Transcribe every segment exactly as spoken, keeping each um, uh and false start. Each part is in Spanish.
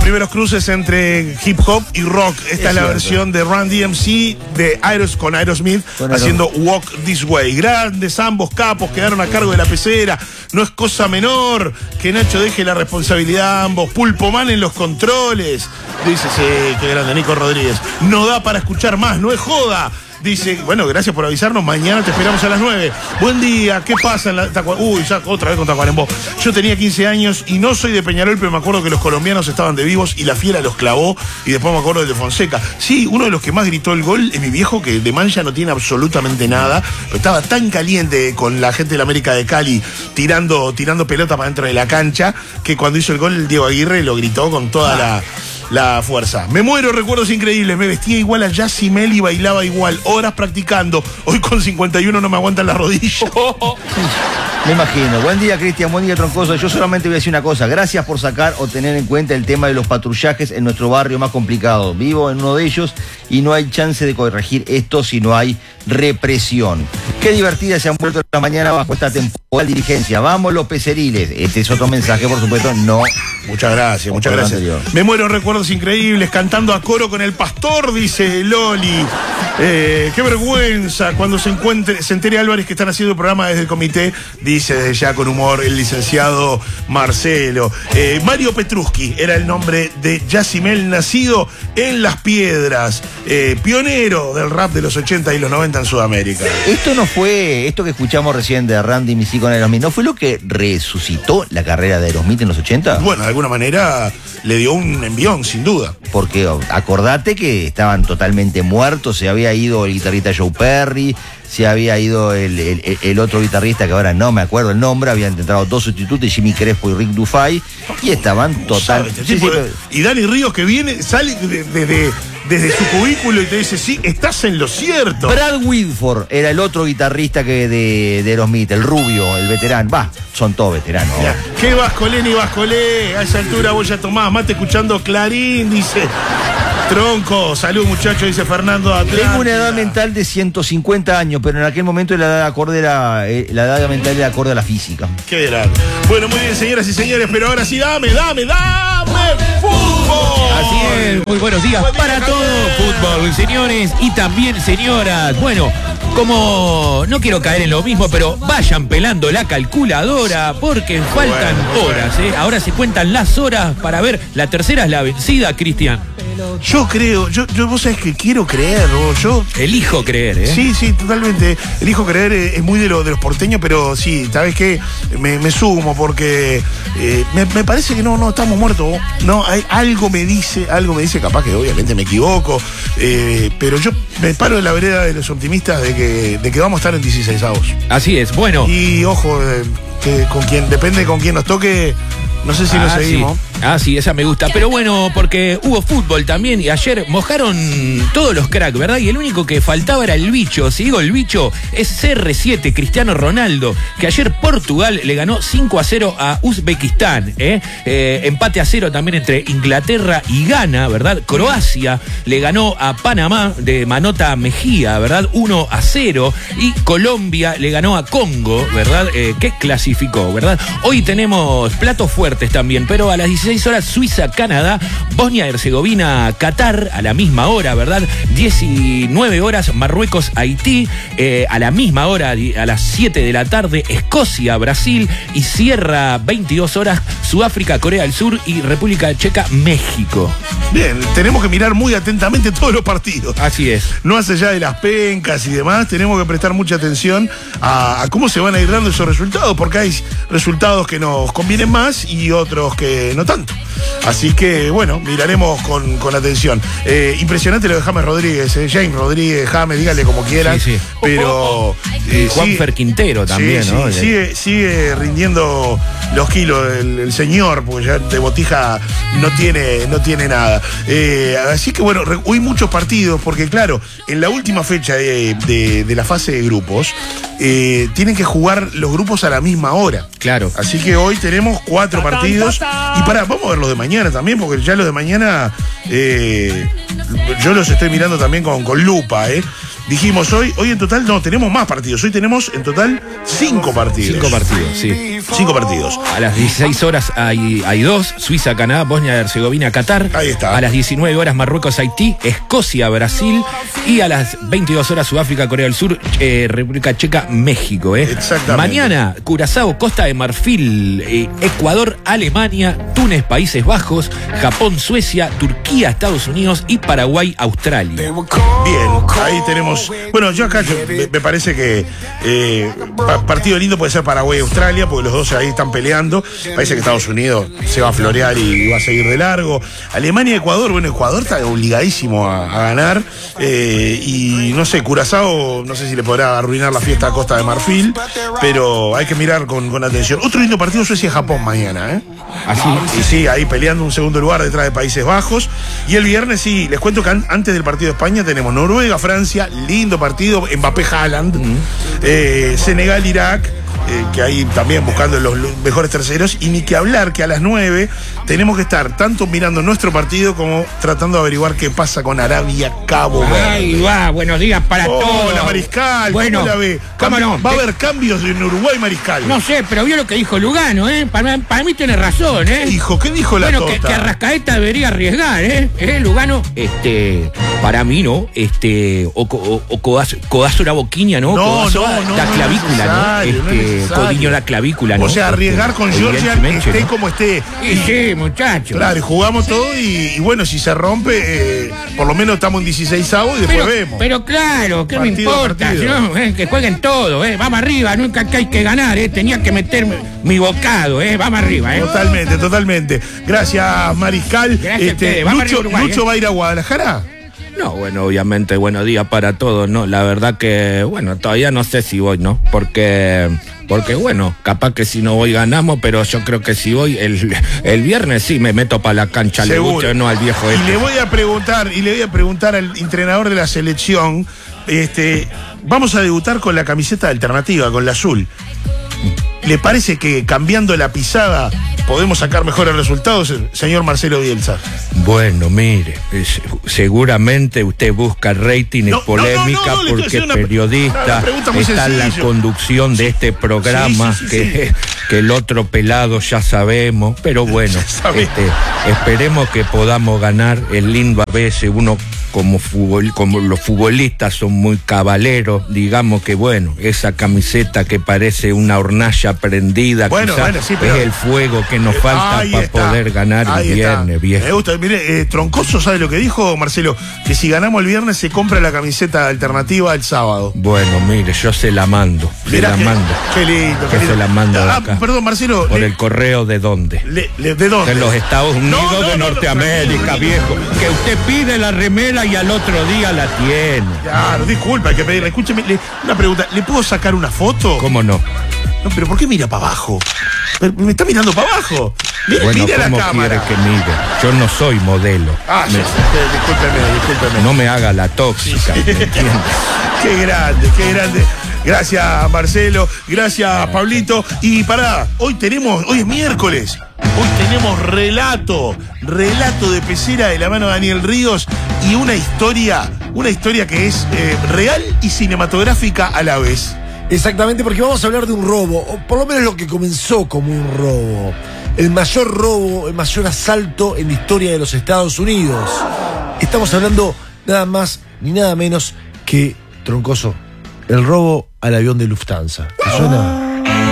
primeros cruces entre hip hop y rock. Esta es, es la versión de Run D M C de Aeros, con Aerosmith con haciendo Walk This Way. Grandes ambos capos, quedaron a cargo de la pecera. No es cosa menor que Nacho deje la responsabilidad a ambos. Pulpo Man en los controles. Dice, sí, qué grande, Nico Rodríguez. No da para escuchar más, no es joda. Dice, bueno, gracias por avisarnos, mañana te esperamos a las nueve. Buen día, ¿qué pasa en la Tacua... Uy, ya otra vez con Tacuarembó. Yo tenía quince años y no soy de Peñarol, pero me acuerdo que los colombianos estaban de vivos y la fiera los clavó y después me acuerdo de Fonseca. Sí, uno de los que más gritó el gol es mi viejo, que de mancha no tiene absolutamente nada, pero estaba tan caliente con la gente de la América de Cali tirando, tirando pelota para dentro de la cancha, que cuando hizo el gol el Diego Aguirre lo gritó con toda la... La fuerza. Me muero, recuerdos increíbles. Me vestía igual a Yacimel y bailaba igual. Horas practicando. Hoy con cincuenta y uno no me aguantan las rodillas. Me imagino. Buen día, Cristian. Buen día, Troncoso. Yo solamente voy a decir una cosa. Gracias por sacar o tener en cuenta el tema de los patrullajes en nuestro barrio más complicado. Vivo en uno de ellos y no hay chance de corregir esto si no hay represión. Qué divertida se han vuelto la mañana bajo esta temporal dirigencia. Vamos los peceriles. Este es otro mensaje, por supuesto, no. Muchas gracias, muchas gracias. Anterior. Me muero, recuerdos increíbles, cantando a coro con el pastor, dice Loli. Eh, qué vergüenza cuando se encuentre, se entere Álvarez que están haciendo el programa desde el comité, dice desde ya con humor el licenciado Marcelo. Eh, Mario Petruski era el nombre de Yacimel, nacido en Las Piedras, eh, pionero del rap de los ochenta y los noventa en Sudamérica. Esto no fue, esto que escuchamos recién de Randy Missy con Aerosmith, ¿no fue lo que resucitó la carrera de Aerosmith en los ochenta? Bueno, de alguna manera le dio un envión, sin duda. Porque acordate que estaban totalmente muertos, se había ido el guitarrista Joe Perry, se había ido el, el, el otro guitarrista que ahora no me acuerdo el nombre, habían entrado dos sustitutos, Jimmy Crespo y Rick Dufay, y estaban total... Sí, sí, pero... Y Dani Ríos que viene, sale desde... De, desde su cubículo y te dice, sí, estás en lo cierto. Brad Whitford era el otro guitarrista que de, de Aerosmith, el rubio, el veterano. Va, son todos veteranos. Ya. ¿Qué Vascolé ni Vascolé? A esa altura voy a tomar mate escuchando Clarín, dice... Tronco, salud muchachos, dice Fernando Atlántida. Tengo una edad mental de ciento cincuenta años, pero en aquel momento la edad acorde era, eh, la edad mental era acorde a la física. Qué grande. Bueno, muy bien, señoras y señores, pero ahora sí, dame, dame, dame fútbol. Así es, muy buenos días Buen para todo fútbol, señores y también señoras. Bueno, como no quiero caer en lo mismo, pero vayan pelando la calculadora porque faltan bueno, horas, bueno. ¿eh? Ahora se cuentan las horas para ver, la tercera es la vencida, Cristian. Yo creo, yo, yo vos sabés que quiero creer, vos, yo... Elijo creer, ¿eh? Sí, sí, totalmente. Elijo creer, eh, es muy de, lo, de los porteños, pero sí, ¿sabés qué? Me, me sumo porque eh, me, me parece que no, no, estamos muertos. No, hay, algo me dice, algo me dice, capaz que obviamente me equivoco, eh, pero yo me paro en la vereda de los optimistas de que, de que vamos a estar en dieciséis avos. Así es, bueno. Y ojo, eh, que con quien, depende con quién nos toque... No sé si ah, lo seguimos. Sí. Ah, sí, esa me gusta. Pero bueno, porque hubo fútbol también y ayer mojaron todos los cracks, ¿verdad? Y el único que faltaba era el bicho. Si digo el bicho, es C R siete, Cristiano Ronaldo, que ayer Portugal le ganó cinco a cero a Uzbekistán. ¿eh? Eh, empate a cero también entre Inglaterra y Ghana, ¿verdad? Croacia le ganó a Panamá de Manota Mejía, ¿verdad? uno a cero. Y Colombia le ganó a Congo, ¿verdad? Eh, que clasificó, ¿verdad? Hoy tenemos platos fuertes también, pero a las dieciséis horas Suiza, Canadá, Bosnia, Herzegovina, Qatar, a la misma hora, ¿verdad? diecinueve horas Marruecos, Haití, eh, a la misma hora, a las siete de la tarde, Escocia, Brasil, y cierra veintidós horas Sudáfrica, Corea del Sur y República Checa, México. Bien, tenemos que mirar muy atentamente todos los partidos. Así es. No más allá de las pencas y demás, tenemos que prestar mucha atención a, a cómo se van a ir dando esos resultados, porque hay resultados que nos convienen más y otros que no tanto. Así que, bueno, miraremos con, con atención. Eh, impresionante lo de James Rodríguez, eh. James Rodríguez, James, dígale como quieran. Sí, sí. Pero... Eh, Juanfer Quintero también, sí, ¿no? Sí, sigue, sigue rindiendo los kilos el, el señor, porque ya de botija no tiene, no tiene nada. Eh, así que, bueno, hoy muchos partidos, porque claro, en la última fecha de, de, de la fase de grupos, eh, tienen que jugar los grupos a la misma hora. Claro. Así que hoy tenemos cuatro partidos. Y pará, vamos a ver los de mañana también, porque ya los de mañana eh, yo los estoy mirando también con, con lupa, ¿eh? dijimos hoy, hoy en total no, tenemos más partidos. Hoy tenemos en total cinco partidos. Cinco partidos, sí. Cinco partidos. A las dieciséis horas hay, hay dos, Suiza, Canadá, Bosnia, Herzegovina, Qatar. Ahí está. A las diecinueve horas Marruecos, Haití, Escocia, Brasil. Y a las veintidós horas Sudáfrica, Corea del Sur, eh, República Checa, México. Eh. Exactamente. Mañana, Curazao, Costa de Marfil, eh, Ecuador, Alemania, Túnez, Países Bajos, Japón, Suecia, Turquía, Estados Unidos y Paraguay, Australia. Bien, ahí tenemos. Bueno, yo acá yo, me, me parece que eh, pa, partido lindo puede ser Paraguay-Australia, porque los dos ahí están peleando. Parece que Estados Unidos se va a florear y va a seguir de largo. Alemania-Ecuador, bueno, Ecuador está obligadísimo a, a ganar. Eh, y no sé, Curazao, no sé si le podrá arruinar la fiesta a Costa de Marfil, pero hay que mirar con, con atención. Otro lindo partido, Suecia-Japón mañana, ¿eh? Así. Y sí, ahí peleando un segundo lugar detrás de Países Bajos. Y el viernes, sí, les cuento que an- antes del partido de España tenemos Noruega-Francia, lindo partido, Mbappé-Haaland, uh-huh. eh, Senegal-Irak, eh, que ahí también buscando los, los mejores terceros. Y ni que hablar que a las nueve tenemos que estar tanto mirando nuestro partido como tratando de averiguar qué pasa con Arabia-Cabo Verde. Ahí va, buenos días para Hola, todos. Hola, Mariscal, bueno, ¿cómo la ve? ¿cómo no? Va a haber cambios en Uruguay, Mariscal. No sé, pero vio lo que dijo Lugano, ¿eh? Para, para mí tiene razón, ¿eh? Hijo, ¿qué dijo la bueno, tota? que, que Arrascaeta debería arriesgar, ¿eh? ¿Eh, Lugano? Este, para mí, ¿no? Este, o, o, o codazo, codazo la boquiña, ¿no? No, Codazo no, no, la no clavícula, ¿no? es Este, necesario. codiño la clavícula, ¿no? O sea, arriesgar con Georgia, Evidentemente, esté ¿no? como esté. Y sí, muchachos. Claro, y jugamos todo y, y bueno, si se rompe, eh, por lo menos estamos en dieciséis avos y después Pero, vemos. pero claro, ¿qué Partido me a importa? partido. ¿No? Eh, que jueguen todo, ¿eh? Vamos arriba, nunca que hay que ganar, ¿eh? Tenía que meterme mi bocado, ¿eh? Vamos arriba, ¿eh? Totalmente, totalmente. Gracias, Mariscal. Gracias a ustedes. Vamos Lucho, arriba, Uruguay, Lucho ¿eh? va a ir a Guadalajara. No, bueno, obviamente, buenos días para todos, ¿no? La verdad que, bueno, todavía no sé si voy, ¿no? Porque, porque bueno, capaz que si no voy ganamos, pero yo creo que si voy el, el viernes sí me meto para la cancha, le gusta, no al viejo Y este. le voy a preguntar, y le voy a preguntar al entrenador de la selección, este, vamos a debutar con la camiseta alternativa, con la azul. ¿Le parece que cambiando la pisada podemos sacar mejores resultados, señor Marcelo Bielsa? Bueno, mire, es, seguramente usted busca rating y No, polémica no, no, no, le estoy porque haciendo periodista una pregunta muy está en la sencilla. conducción de este programa, Sí, sí, sí, que, sí. que el otro pelado ya sabemos, pero bueno, Ya sabemos. este, esperemos que podamos ganar. Es lindo a veces, uno como, futbol, como los futbolistas son muy cabaleros, digamos que bueno, esa camiseta que parece una hornalla prendida, Bueno, quizás bueno, sí, pero- es el fuego que nos falta Ahí para está. poder ganar Ahí el está. viernes, viejo. Me gusta. Mire, eh, Troncoso, ¿sabe lo que dijo, Marcelo? Que si ganamos el viernes se compra la camiseta alternativa el sábado. Bueno, mire, yo se la mando, se Mirá la que- mando. Qué lindo, Yo qué lindo. se la mando de Ah, acá. perdón, Marcelo. Por le- el correo de dónde. le- le- ¿De dónde? De los Estados Unidos No, no, de no, no, Norteamérica, tranquilo, viejo. Que usted pide la remera y al otro día la tiene. Claro, disculpa, hay que pedirle. Escúcheme, le- una pregunta. ¿Le puedo sacar una foto? ¿Cómo no? No, pero ¿por qué mira para abajo? Pero me está mirando para abajo. Mire, Bueno, mire a la ¿cómo cámara. quiere que mire? Yo no soy modelo. Ah, Me- sí, sí, discúlpeme, discúlpeme. No me haga la tóxica, ¿me entiende? Qué grande, qué grande. Gracias, Marcelo. Gracias, Pablito. Y pará, hoy tenemos, hoy es miércoles. Hoy tenemos relato, relato de pecera de la mano de Daniel Ríos y una historia, una historia que es eh, real y cinematográfica a la vez. Exactamente, porque vamos a hablar de un robo, o por lo menos lo que comenzó como un robo. El mayor robo, el mayor asalto en la historia de los Estados Unidos. Estamos hablando nada más ni nada menos que, Troncoso, el robo al avión de Lufthansa. ¿Te suena?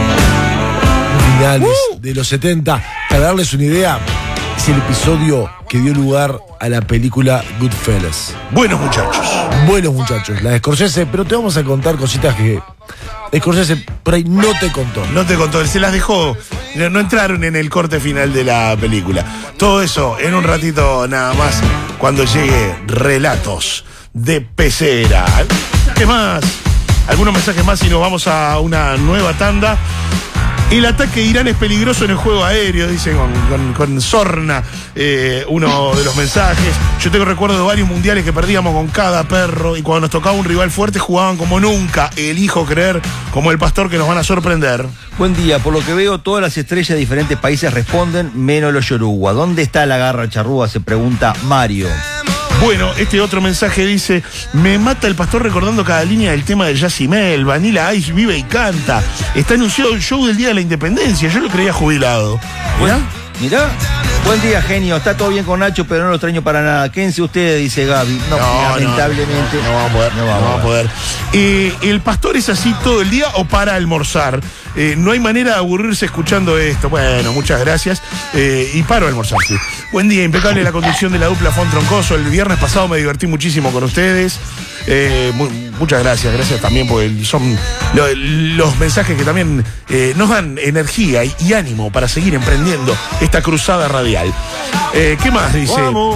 Finales de los setenta. Para darles una idea, es el episodio que dio lugar a la película Goodfellas. Buenos muchachos. Buenos muchachos, la de Scorsese, pero te vamos a contar cositas que Scorsese por ahí no te contó. No te contó, se las dejó. No, no entraron en el corte final de la película. Todo eso en un ratito nada más, cuando llegue Relatos de Pecera. ¿Qué más? Algunos mensajes más y nos vamos a una nueva tanda. El ataque de Irán es peligroso en el juego aéreo, dice con, con, con sorna eh, uno de los mensajes. Yo tengo recuerdo de varios mundiales que perdíamos con cada perro y cuando nos tocaba un rival fuerte jugaban como nunca. Elijo creer como el pastor que nos van a sorprender. Buen día, por lo que veo todas las estrellas de diferentes países responden, menos los yoruba. ¿Dónde está la garra charrúa? Se pregunta Mario. Bueno, este otro mensaje dice: me mata el pastor recordando cada línea del tema de Yacimel, Vanilla Ice vive y canta. Está anunciado el show del Día de la Independencia, yo lo creía jubilado. ¿Mirá? Mirá. Buen día, genio. Está todo bien con Nacho, pero no lo extraño para nada. Quédense ustedes, dice Gaby. No, No, lamentablemente. No, no, no vamos a poder. No No vamos vamos a poder. Eh, ¿El pastor es así todo el día o para almorzar? Eh, no hay manera de aburrirse escuchando esto. Bueno, muchas gracias. Eh, y paro a almorzar, sí. Buen día, impecable la conducción de la dupla Fon Troncoso. El viernes pasado me divertí muchísimo con ustedes. Eh, mu muchas gracias, gracias también, porque son lo, los mensajes que también eh, nos dan energía y, y ánimo para seguir emprendiendo esta cruzada radial. Eh, ¿Qué más dice? Vamos.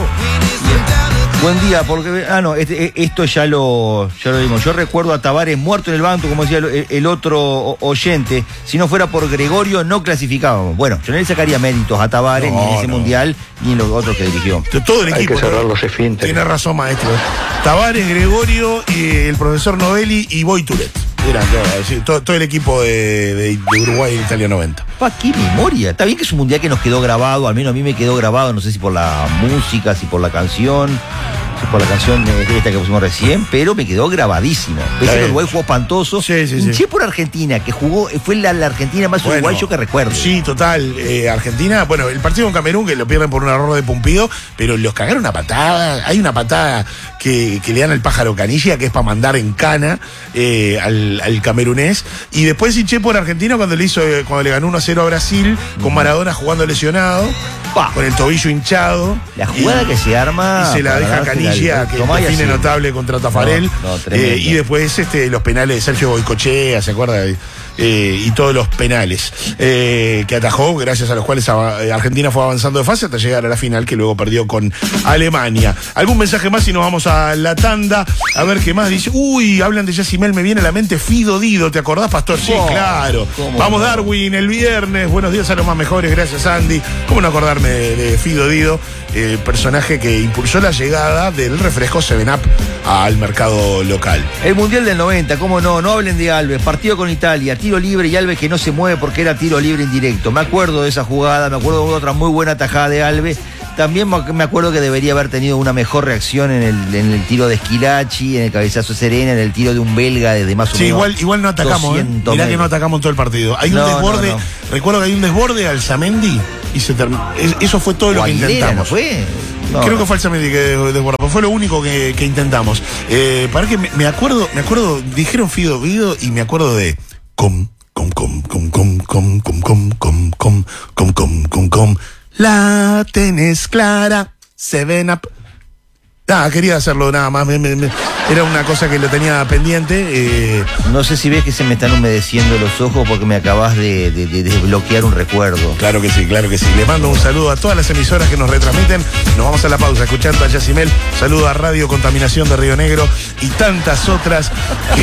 Buen día, porque. Ah, no, este, esto ya lo, ya lo dimos. Yo recuerdo a Tavares muerto en el banco, como decía el, el otro oyente. Si no fuera por Gregorio, no clasificábamos. Bueno, yo no le sacaría méritos a Tavares, No, ni en ese no. mundial, ni en los otros que dirigió. Todo el Hay equipo. que cerrar ¿no? los esfínteres. Tiene razón, maestro. Tavares, Gregorio, y el profesor Novelli y Boy Tourette. Eran todo, todo, todo el equipo de, de, de Uruguay en Italia noventa. Pa, qué memoria. Está bien que es un mundial que nos quedó grabado, al menos a mí me quedó grabado, no sé si por la música, si por la canción, si por la canción de esta que pusimos recién, pero me quedó grabadísimo. Pese a que Uruguay jugó espantoso. Sí, sí, sí. Hinché por Argentina, que jugó, fue la, la Argentina más Bueno, uruguayo que recuerdo. Sí, total. Eh, Argentina, bueno, el partido con Camerún, que lo pierden por un error de Pumpido, pero los cagaron a patada. Hay una patada que, que le dan al pájaro Canilla, que es para mandar en cana eh, al, al camerunés. Y después hinché por Argentina cuando le hizo, eh, cuando le ganó uno a cero a Brasil, con Maradona jugando lesionado, Pa. con el tobillo hinchado. La jugada y, que se arma. y se la para deja dársela Canilla, al- que Tomá y define así. notable contra Tafarel. No, no, tremendo. Eh, y después este, los penales de Sergio Boicochea, ¿se acuerda? Eh, y todos los penales eh, que atajó, gracias a los cuales a- Argentina fue avanzando de fase hasta llegar a la final, que luego perdió con Alemania. ¿Algún mensaje más y nos vamos a la tanda? A ver qué más dice. Uy, hablan de Yacimel, me viene a la mente Fido Dido, ¿te acordás, Pastor? Sí, Oh, claro. ¿cómo Vamos, no? Darwin, el viernes. Buenos días a los más mejores, gracias, Andy. ¿Cómo no acordarme de, de Fido Dido? Eh, personaje que impulsó la llegada del refresco seven up al mercado local. El Mundial del noventa, cómo no, no hablen de Alves, partido con Italia, tiro libre y Alves que no se mueve porque era tiro libre indirecto. Me acuerdo de esa jugada, me acuerdo de otra muy buena tajada de Alves. También me acuerdo que debería haber tenido una mejor reacción en el, en el tiro de Esquilachi, en el cabezazo de Serena, en el tiro de un belga desde más o Sí, menos. igual, igual no atacamos, ¿eh? doscientos Mirá que no metros. atacamos todo el partido. Hay un No, desborde, no, no. recuerdo que hay un desborde al Zamendi y se terminó. Eso fue todo lo O que Aguilera, intentamos. ¿no fue? No, Creo no. que fue el Zamendi que desbordó, fue lo único que, que intentamos. Eh, para que me, me acuerdo, me acuerdo, dijeron Fido Vido y me acuerdo de com, com, com, com, com, com, com, com, com, com, com, com, com, com. La tenés clara, seven up. Nada, quería hacerlo nada más. Me, me, me, era una cosa que lo tenía pendiente. Eh, No sé si ves que se me están humedeciendo los ojos porque me acabas de, de, de desbloquear un recuerdo. Claro que sí, claro que sí. Le mando un saludo a todas las emisoras que nos retransmiten. Nos vamos a la pausa escuchando a Yacimel. Saludo a Radio Contaminación de Río Negro y tantas otras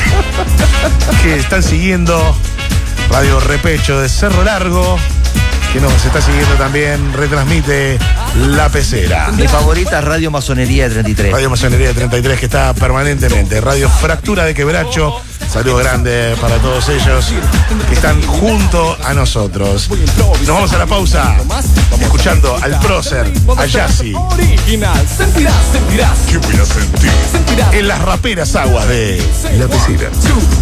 que, que están siguiendo. Radio Repecho de Cerro Largo, que nos está siguiendo también, retransmite La Pecera. Mi favorita es Radio Masonería de treinta y tres. Radio Masonería de treinta y tres, que está permanentemente. Radio Fractura de Quebracho. Saludo grande para todos ellos que están junto a nosotros. Nos vamos a la pausa escuchando al prócer, a Yassi. Original, sentirás, sentirás, ¿Qué voy a sentir? sentirás. En las raperas aguas de La Pecera.